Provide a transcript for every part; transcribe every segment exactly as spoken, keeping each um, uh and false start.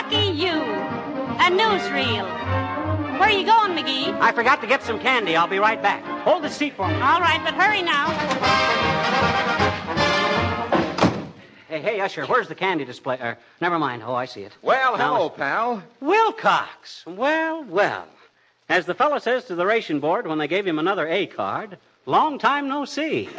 Lucky you. A newsreel. Where are you going, McGee? I forgot to get some candy. I'll be right back. Hold the seat for me. All right, but hurry now. Hey, hey, Usher, where's the candy display? Uh, never mind. Oh, I see it. Well, Now, hello, pal. Wilcox. Well, well. As the fellow says to the ration board when they gave him another A card, long time no see.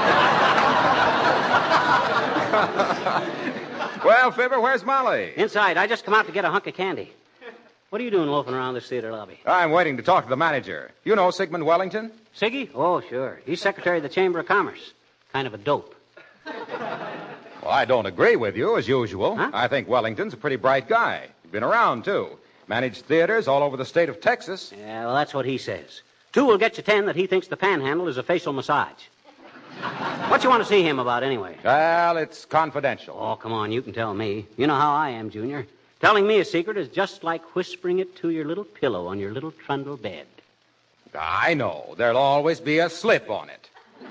Well, Fibber, where's Molly? Inside. I just come out to get a hunk of candy. What are you doing loafing around this theater lobby? I'm waiting to talk to the manager. You know Sigmund Wellington? Siggy? Oh, sure. He's secretary of the Chamber of Commerce. Kind of a dope. Well, I don't agree with you, as usual. Huh? I think Wellington's a pretty bright guy. He's been around, too. Managed theaters all over the state of Texas. Yeah, well, that's what he says. Two will get you ten that he thinks the panhandle is a facial massage. What you want to see him about, anyway? Well, it's confidential. Oh, come on, you can tell me. You know how I am, Junior. Telling me a secret is just like whispering it to your little pillow on your little trundle bed. I know. There'll always be a slip on it.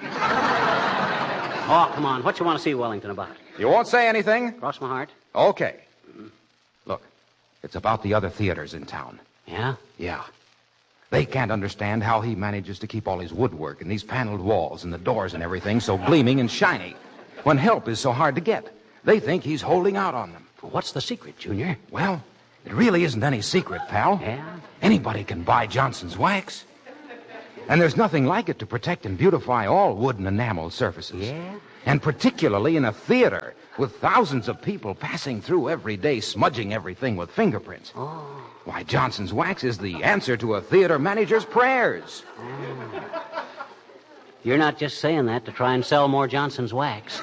Oh, come on. What you want to see Wellington about? You won't say anything? Cross my heart. Okay. Look, it's about the other theaters in town. Yeah? Yeah. They can't understand how he manages to keep all his woodwork and these paneled walls and the doors and everything so gleaming and shiny when help is so hard to get. They think he's holding out on them. Well, what's the secret, Junior? Well, it really isn't any secret, pal. Yeah? Anybody can buy Johnson's wax. And there's nothing like it to protect and beautify all wood and enamel surfaces. Yeah? And particularly in a theater with thousands of people passing through every day, smudging everything with fingerprints. Oh. Why, Johnson's wax is the answer to a theater manager's prayers. Oh. You're not just saying that to try and sell more Johnson's wax.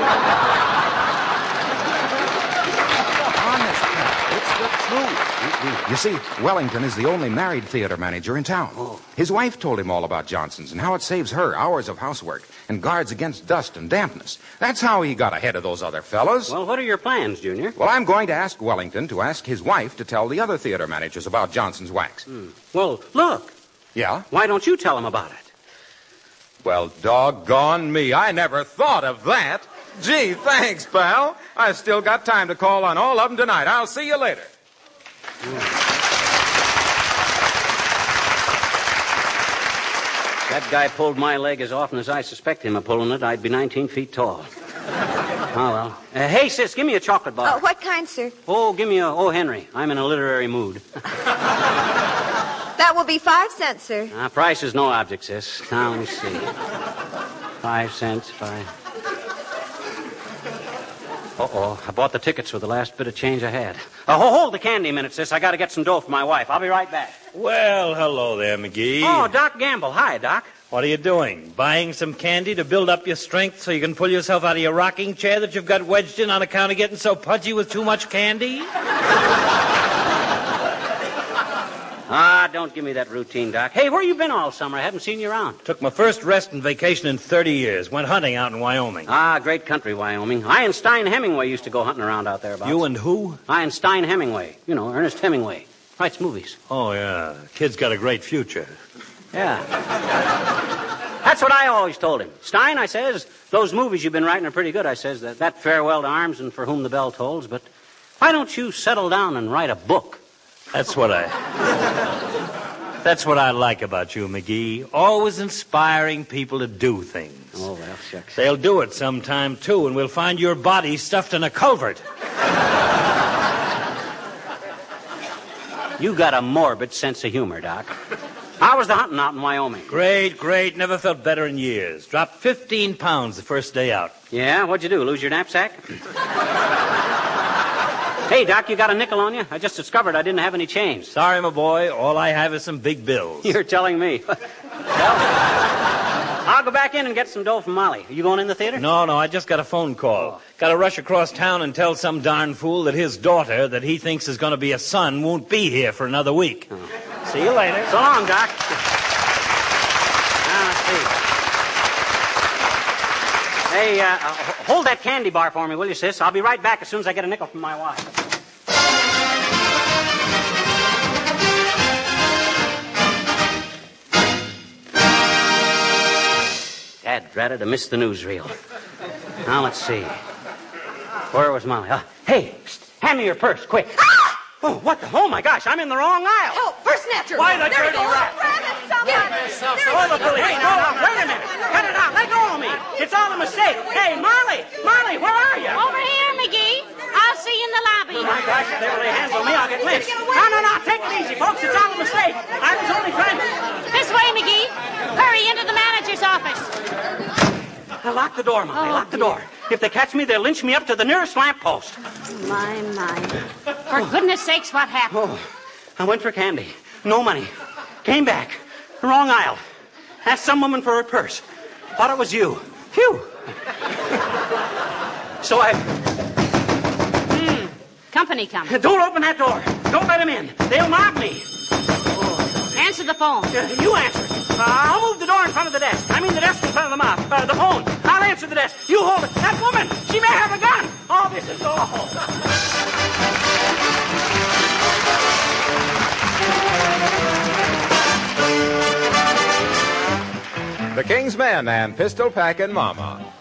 Honest, pal, it's the truth. You see, Wellington is the only married theater manager in town. Oh. His wife told him all about Johnson's and how it saves her hours of housework and guards against dust and dampness. That's how he got ahead of those other fellows. Well, what are your plans, Junior? Well, I'm going to ask Wellington to ask his wife to tell the other theater managers about Johnson's wax. Hmm. Well, look. Yeah? Why don't you tell him about it? Well, doggone me. I never thought of that. Gee, thanks, pal. I've still got time to call on all of them tonight. I'll see you later. That guy pulled my leg as often as I suspect him of pulling it. I'd be nineteen feet tall. Oh, well. Uh, hey, sis, give me a chocolate bar. Oh, what kind, sir? Oh, give me a O. Henry. I'm in a literary mood. That will be five cents, sir. Uh, price is no object, sis. Now, let me see. Five cents, five... Uh-oh, I bought the tickets with the last bit of change I had. Uh, hold the candy a minute, sis. I got to get some dough for my wife. I'll be right back. Well, hello there, McGee. Oh, Doc Gamble. Hi, Doc. What are you doing? Buying some candy to build up your strength so you can pull yourself out of your rocking chair that you've got wedged in on account of getting so pudgy with too much candy? Ah, don't give me that routine, Doc. Hey, where you been all summer? I haven't seen you around. Took my first rest and vacation in thirty years. Went hunting out in Wyoming. Ah, great country, Wyoming. I and Stein Hemingway used to go hunting around out there. You and who? I and Stein Hemingway. You know, Ernest Hemingway. Writes movies. Oh, yeah. Kid's got a great future. Yeah. That's what I always told him. Stein, I says, those movies you've been writing are pretty good, I says. That, that Farewell to Arms and For Whom the Bell Tolls. But why don't you settle down and write a book? That's what I... That's what I like about you, McGee. Always inspiring people to do things. Oh, well, shucks. They'll do it sometime, too, and we'll find your body stuffed in a culvert. You got a morbid sense of humor, Doc. How was the hunting out in Wyoming? Great, great. Never felt better in years. Dropped fifteen pounds the first day out. Yeah? What'd you do, lose your knapsack? Hey, Doc, you got a nickel on you? I just discovered I didn't have any change. Sorry, my boy. All I have is some big bills. You're telling me. Well, I'll go back in and get some dough from Molly. Are you going in the theater? No, no, I just got a phone call. Oh. Got to rush across town and tell some darn fool that his daughter, that he thinks is going to be a son, won't be here for another week. Oh. See you later. So long, Doc. Now, let's see. Hey, uh, hold that candy bar for me, will you, sis? I'll be right back as soon as I get a nickel from my wife. Dad, dratted, I missed the newsreel. Now, let's see. Where was Molly? Uh, hey, hand me your purse, quick. Oh, what the? Oh, my gosh, I'm in the wrong aisle. Help! First snatcher! Why the there dirty he goes. rat? Grab it, somebody! Oh, the police. Hey, now, now, wait a minute. Cut it out. Let go of me. It's all a mistake. Hey, Molly. Molly, where are you? Over here, McGee. I'll see you in the lobby. Oh, my gosh, if they really handle me, I'll get lynched. No, no, no. Take it easy, folks. It's all a mistake. I was only trying to... This way, McGee. Hurry into the manager's office. Now, lock the door, Molly. Oh, lock the dear. door. If they catch me, they'll lynch me up to the nearest lamppost. My, my. For goodness sakes, what happened? Oh, I went for candy. No money. Came back. Wrong aisle. Asked some woman for her purse. Thought it was you. Phew. So I... Hmm. Company coming. Don't open that door. Don't let them in. They'll mob me. Answer the phone. Uh, you answer it. Uh, I'll move the door in front of the desk. I mean the desk in front of the mouth. Uh, the phone. I'll answer the desk. You hold it. That woman, she may have a gun. Oh, this is awful. The King's Men and Pistol Packin' Mama.